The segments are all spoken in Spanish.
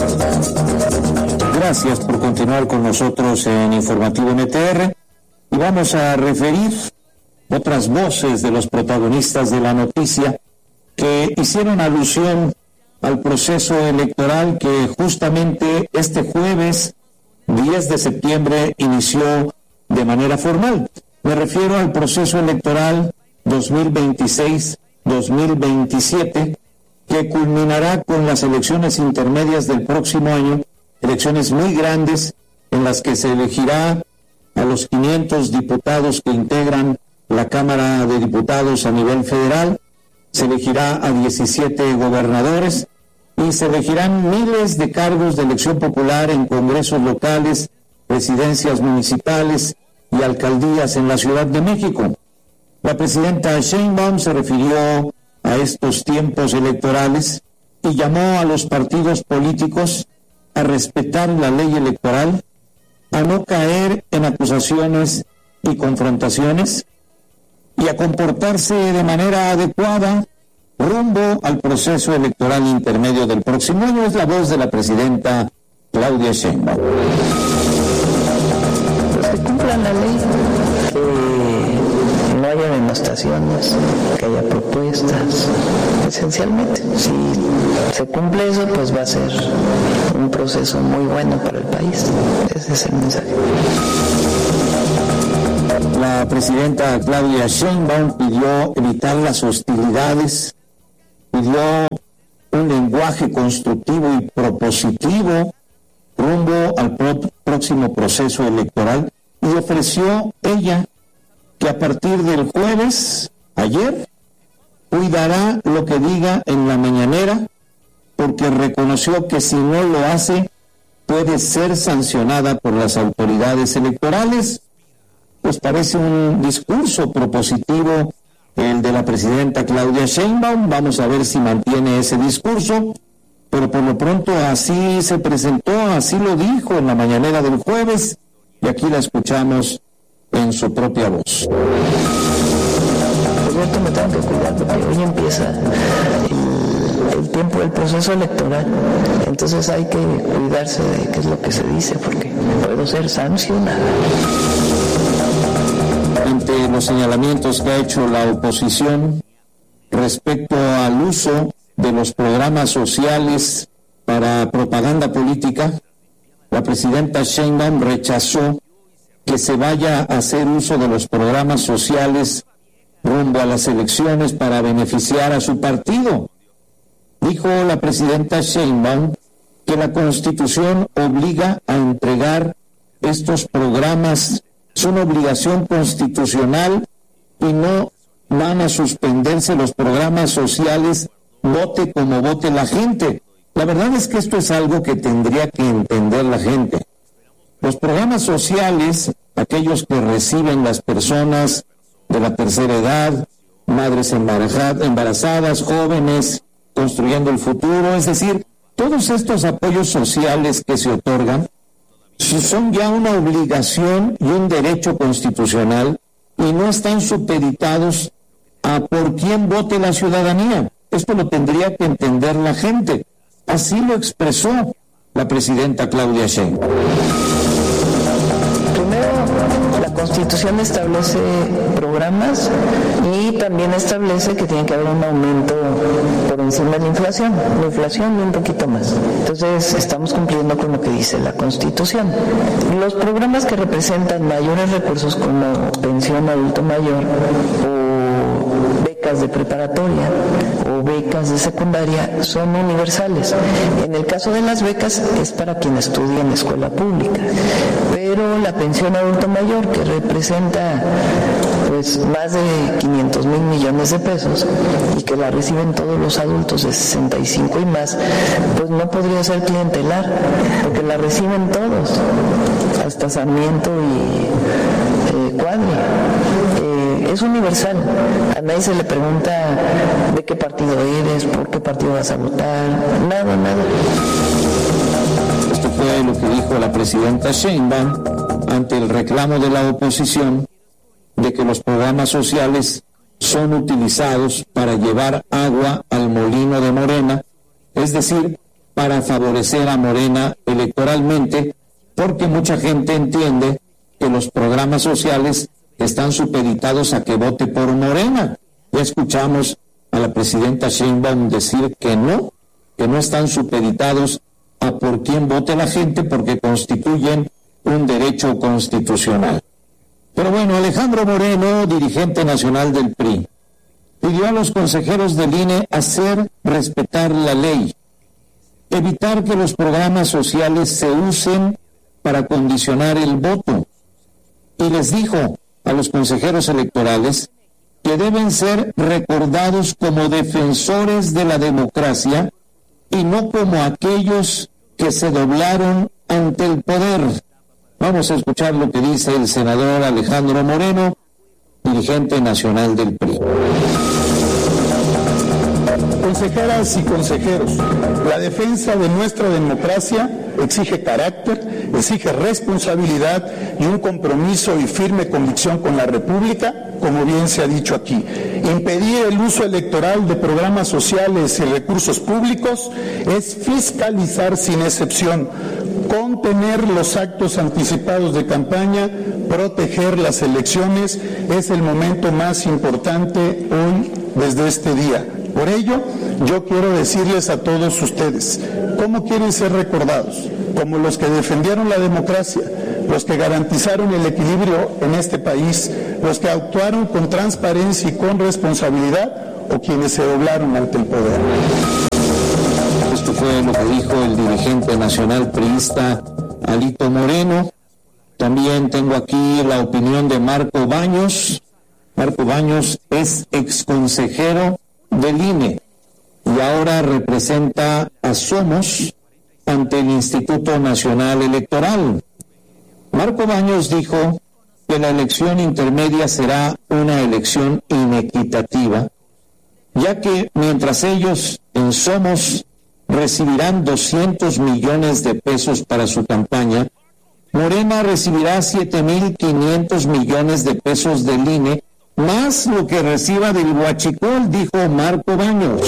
Gracias por continuar con nosotros en Informativo NTR y vamos a referir otras voces de los protagonistas de la noticia que hicieron alusión al proceso electoral que justamente este jueves 10 de septiembre inició de manera formal. Me refiero al proceso electoral 2026-2027 que culminará con las elecciones intermedias del próximo año, elecciones muy grandes en las que se elegirá a los 500 diputados que integran la Cámara de Diputados a nivel federal, se elegirá a 17 gobernadores y se elegirán miles de cargos de elección popular en congresos locales, presidencias municipales y alcaldías en la Ciudad de México. La presidenta Sheinbaum se refirió a estos tiempos electorales y llamó a los partidos políticos a respetar la ley electoral, a no caer en acusaciones y confrontaciones y a comportarse de manera adecuada rumbo al proceso electoral intermedio del próximo año. Es la voz de la presidenta Claudia Sheinbaum. Pues que cumplan la ley, que no haya demostraciones, que haya propuestas. Esencialmente, si se cumple eso, pues va a ser un proceso muy bueno para el país. Ese es el mensaje. La presidenta Claudia Sheinbaum pidió evitar las hostilidades, pidió un lenguaje constructivo y propositivo rumbo al próximo proceso electoral y ofreció ella que a partir del jueves, ayer, cuidará lo que diga en la mañanera porque reconoció que si no lo hace puede ser sancionada por las autoridades electorales. Pues parece un discurso propositivo el de la presidenta Claudia Sheinbaum. Vamos a ver si mantiene ese discurso, pero por lo pronto así se presentó, así lo dijo en la mañanera del jueves, y aquí la escuchamos en su propia voz. Por cierto, me tengo que cuidar porque hoy empieza el tiempo del proceso electoral, entonces hay que cuidarse de qué es lo que se dice porque puedo ser sancionado. Ante los señalamientos que ha hecho la oposición respecto al uso de los programas sociales para propaganda política, la presidenta Sheinbaum rechazó que se vaya a hacer uso de los programas sociales rumbo a las elecciones para beneficiar a su partido. Dijo la presidenta Sheinbaum que la Constitución obliga a entregar estos programas. Es una obligación constitucional y no van a suspenderse los programas sociales, vote como vote la gente. La verdad es que esto es algo que tendría que entender la gente. Los programas sociales, aquellos que reciben las personas de la tercera edad, madres embarazadas, jóvenes, construyendo el futuro, es decir, todos estos apoyos sociales que se otorgan, son ya una obligación y un derecho constitucional y no están supeditados a por quién vote la ciudadanía. Esto lo tendría que entender la gente. Así lo expresó la presidenta Claudia Sheinbaum. Primero, la Constitución establece programas y también establece que tiene que haber un aumento por encima de la inflación y un poquito más. Entonces, estamos cumpliendo con lo que dice la Constitución. Los programas que representan mayores recursos como pensión adulto mayor o becas de preparatoria o becas de secundaria son universales. En el caso de las becas es para quien estudia en escuela pública, pero la pensión adulto mayor, que representa pues más de 500,000 millones de pesos y que la reciben todos los adultos de 65 y más, pues no podría ser clientelar porque la reciben todos, hasta Sarmiento y Cuadri. Es universal. A nadie se le pregunta de qué partido eres, por qué partido vas a votar, nada. Esto fue lo que dijo la presidenta Sheinbaum ante el reclamo de la oposición de que los programas sociales son utilizados para llevar agua al molino de Morena, es decir, para favorecer a Morena electoralmente, porque mucha gente entiende que los programas sociales están supeditados a que vote por Morena. Ya escuchamos a la presidenta Sheinbaum decir que no están supeditados a por quién vote la gente, porque constituyen un derecho constitucional. Pero bueno, Alejandro Moreno, dirigente nacional del PRI, pidió a los consejeros del INE hacer respetar la ley, evitar que los programas sociales se usen para condicionar el voto, y les dijo a los consejeros electorales que deben ser recordados como defensores de la democracia y no como aquellos que se doblaron ante el poder. Vamos a escuchar lo que dice el senador Alejandro Moreno, dirigente nacional del PRI. Consejeras y consejeros, la defensa de nuestra democracia exige carácter, exige responsabilidad y un compromiso y firme convicción con la República, como bien se ha dicho aquí. Impedir el uso electoral de programas sociales y recursos públicos es fiscalizar sin excepción, contener los actos anticipados de campaña, proteger las elecciones. Es el momento más importante hoy desde este día. Por ello, yo quiero decirles a todos ustedes, ¿cómo quieren ser recordados? Como los que defendieron la democracia, los que garantizaron el equilibrio en este país, los que actuaron con transparencia y con responsabilidad, o quienes se doblaron ante el poder. Esto fue lo que dijo el dirigente nacional priista Alito Moreno. También tengo aquí la opinión de Marco Baños. Marco Baños es exconsejero del INE y ahora representa a Somos ante el Instituto Nacional Electoral. Marco Baños dijo que la elección intermedia será una elección inequitativa, ya que mientras ellos en Somos recibirán 200 millones de pesos para su campaña, Morena recibirá 7.500 millones de pesos del INE, más lo que reciba del huachicol, dijo Marco Baños.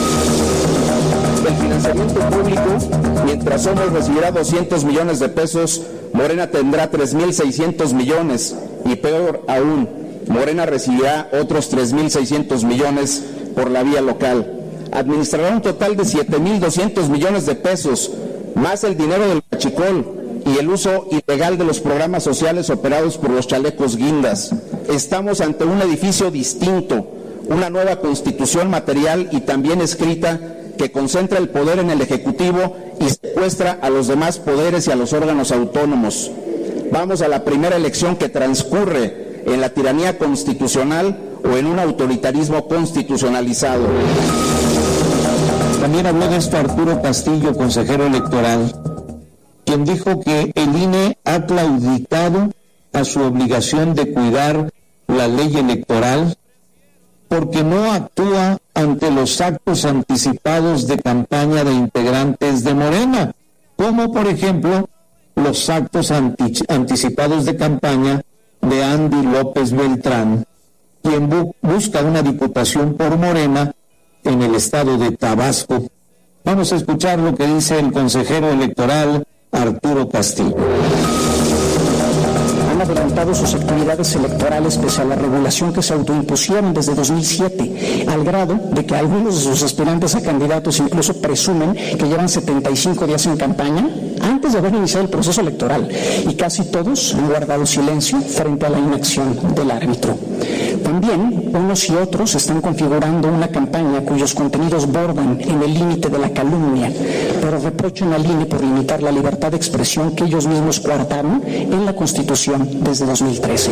El financiamiento público, mientras Somos recibirá 200 millones de pesos, Morena tendrá 3.600 millones, y peor aún, Morena recibirá otros 3.600 millones por la vía local. Administrará un total de 7.200 millones de pesos, más el dinero del huachicol y el uso ilegal de los programas sociales operados por los chalecos guindas. Estamos ante un edificio distinto, una nueva constitución material y también escrita que concentra el poder en el Ejecutivo y secuestra a los demás poderes y a los órganos autónomos. Vamos a la primera elección que transcurre en la tiranía constitucional o en un autoritarismo constitucionalizado. También habló de esto Arturo Castillo, consejero electoral, quien dijo que el INE ha claudicado a su obligación de cuidar la ley electoral porque no actúa ante los actos anticipados de campaña de integrantes de Morena, como por ejemplo los actos anticipados de campaña de Andy López Beltrán, quien busca una diputación por Morena en el estado de Tabasco. Vamos a escuchar lo que dice el consejero electoral Arturo Castillo. Han adelantado sus actividades electorales pese a la regulación que se autoimpusieron desde 2007, al grado de que algunos de sus aspirantes a candidatos incluso presumen que llevan 75 días en campaña antes de haber iniciado el proceso electoral, y casi todos han guardado silencio frente a la inacción del árbitro. También unos y otros están configurando una campaña cuyos contenidos bordan en el límite de la calumnia, pero reprochan al INE por limitar la libertad de expresión que ellos mismos coartaron en la Constitución desde 2013.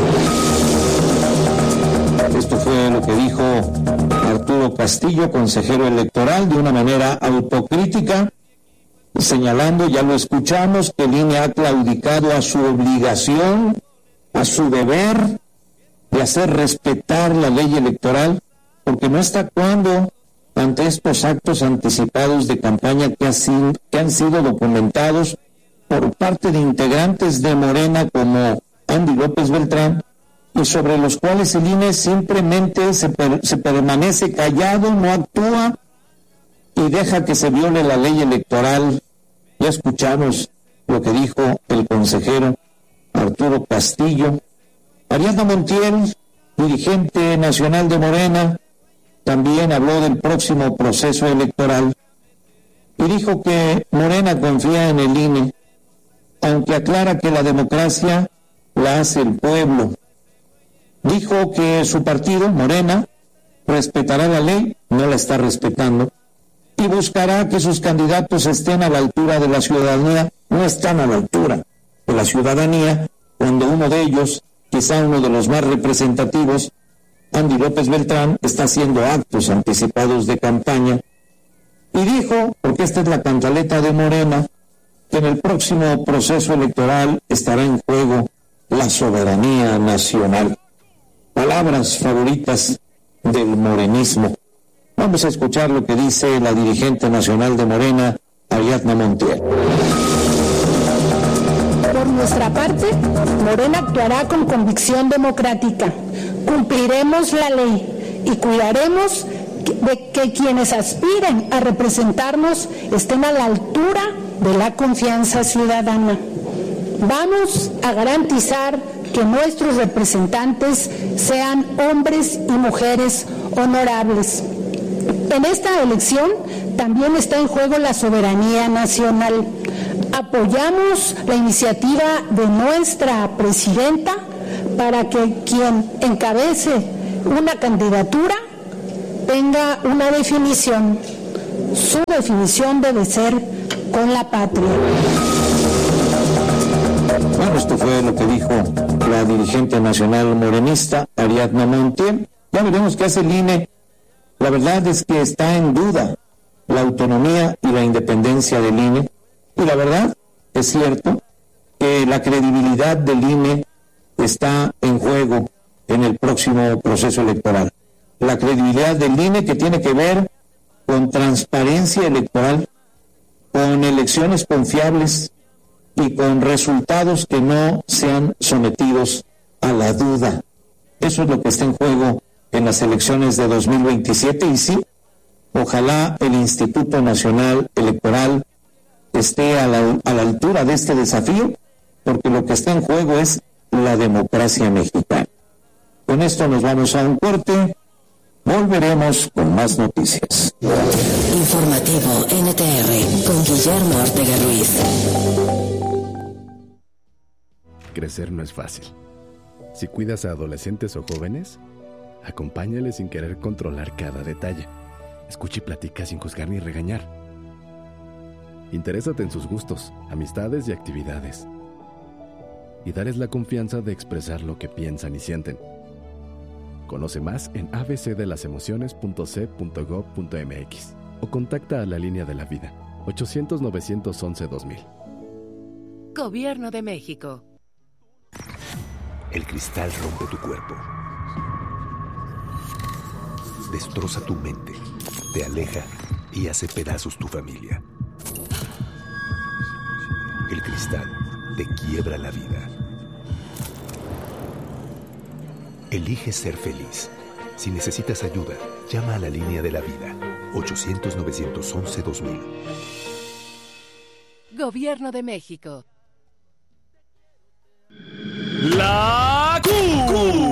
Esto fue lo que dijo Arturo Castillo, consejero electoral, de una manera autocrítica, señalando, ya lo escuchamos, que el INE ha claudicado a su obligación, a su deber de hacer respetar la ley electoral, porque no está actuando ante estos actos anticipados de campaña que han sido documentados por parte de integrantes de Morena como Andy López Beltrán, y sobre los cuales el INE simplemente se permanece callado, no actúa y deja que se viole la ley electoral. Ya escuchamos lo que dijo el consejero Arturo Castillo. Ariadna Montiel, dirigente nacional de Morena, también habló del próximo proceso electoral y dijo que Morena confía en el INE, aunque aclara que la democracia la hace el pueblo. Dijo que su partido, Morena, respetará la ley, no la está respetando, y buscará que sus candidatos estén a la altura de la ciudadanía. No están a la altura de la ciudadanía cuando uno de ellos, quizá uno de los más representativos, Andy López Beltrán, está haciendo actos anticipados de campaña. Y dijo, porque esta es la cantaleta de Morena, que en el próximo proceso electoral estará en juego la soberanía nacional. Palabras favoritas del morenismo. Vamos a escuchar lo que dice la dirigente nacional de Morena, Ariadna Montiel. Por nuestra parte, Morena actuará con convicción democrática. Cumpliremos la ley y cuidaremos de que quienes aspiren a representarnos estén a la altura de la confianza ciudadana. Vamos a garantizar que nuestros representantes sean hombres y mujeres honorables. En esta elección también está en juego la soberanía nacional. Apoyamos la iniciativa de nuestra presidenta para que quien encabece una candidatura tenga una definición. Su definición debe ser con la patria. Bueno, esto fue lo que dijo la dirigente nacional morenista, Ariadna Montiel. Ya veremos qué hace el INE. La verdad es que está en duda la autonomía y la independencia del INE. Y la verdad es cierto que la credibilidad del INE está en juego en el próximo proceso electoral. La credibilidad del INE, que tiene que ver con transparencia electoral, con elecciones confiables y con resultados que no sean sometidos a la duda. Eso es lo que está en juego en las elecciones de 2027 y sí, ojalá el Instituto Nacional Electoral esté a la altura de este desafío, porque lo que está en juego es la democracia mexicana. Con esto nos vamos a un corte. Volveremos con más noticias. Informativo NTR con Guillermo Ortega Ruiz. Crecer no es fácil. Si cuidas a adolescentes o jóvenes, acompáñales sin querer controlar cada detalle. Escucha y platica sin juzgar ni regañar. Interésate en sus gustos, amistades y actividades. Y darles la confianza de expresar lo que piensan y sienten. Conoce más en abcdelasemociones.c.gov.mx o contacta a la Línea de la Vida, 800-911-2000. Gobierno de México. El cristal rompe tu cuerpo. Destroza tu mente, te aleja y hace pedazos tu familia. El cristal te quiebra la vida. Elige ser feliz. Si necesitas ayuda, llama a la Línea de la Vida, 800-911-2000. Gobierno de México. La Q.